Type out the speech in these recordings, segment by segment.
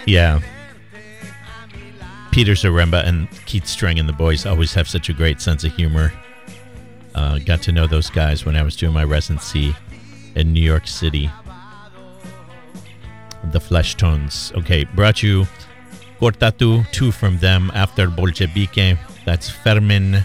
Yeah. Peter Zaremba and Keith Strang and the boys always have such a great sense of humor. Got to know those guys when I was doing my residency in New York City. The Fleshtones. Okay, brought you Cortatu, 2 from them, After Bolchevique. That's Fermin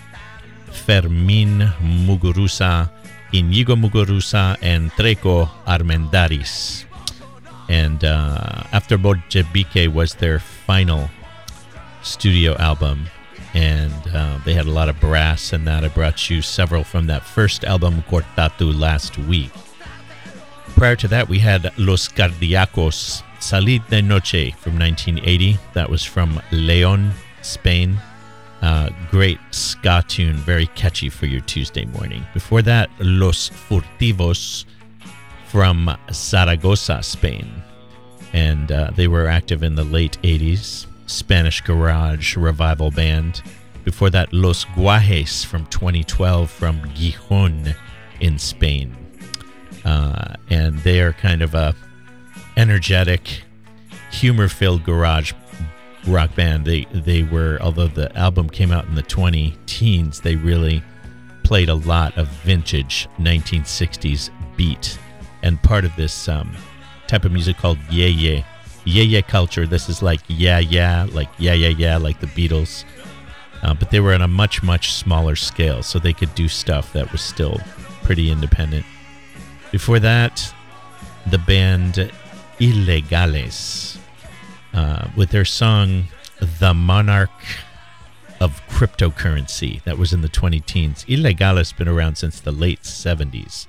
Muguruza, Inigo Muguruza, and Treco Armendaris. And After Bolchevique was their final studio album, and they had a lot of brass in that. I brought you several from that first album, Cortatu, last week. Prior to that, we had Los Cardiacos, Salid de Noche from 1980. That was from León, Spain. Great ska tune, very catchy for your Tuesday morning. Before that, Los Furtivos from Zaragoza, Spain. And they were active in the late 80s. Spanish garage revival band. Before that, Los Guajes from 2012 from Gijón in Spain. And they are kind of a energetic, humor-filled garage rock band. They were, although the album came out in the 2010s, they really played a lot of vintage 1960s beat. And part of this type of music called yeye culture. This is like yeah, like the Beatles. But they were on a much, much smaller scale, so they could do stuff that was still pretty independent. Before that, the band Ilegales, with their song The Monarch of Cryptocurrency. That was in the 2010s. Ilegales has been around since the late 70s.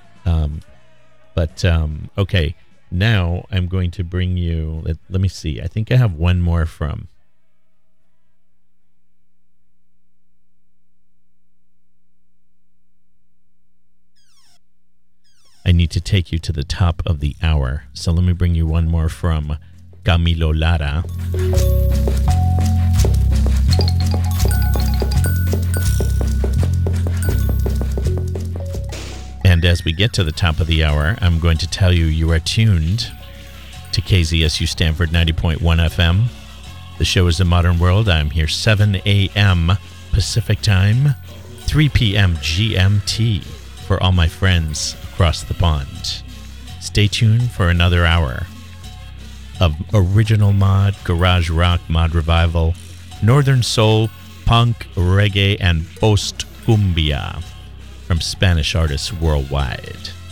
Okay, now I'm going to bring you, let me see, I think I have one more from. I need to take you to the top of the hour. So let me bring you one more from Camilo Lara. And as we get to the top of the hour, I'm going to tell you are tuned to KZSU Stanford 90.1 FM. The show is The Modern World. I'm here 7 a.m. Pacific Time, 3 p.m. GMT for all my friends across the pond. Stay tuned for another hour of original mod, garage rock, mod revival, northern soul, punk, reggae, and post-cumbia from Spanish artists worldwide.